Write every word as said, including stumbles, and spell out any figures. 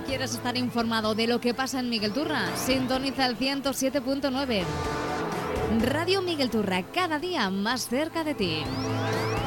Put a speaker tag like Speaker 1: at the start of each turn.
Speaker 1: ¿Quieres estar informado de lo que pasa en Miguel Turra? Sintoniza el ciento siete punto nueve. Radio Miguel Turra, cada día más cerca de ti.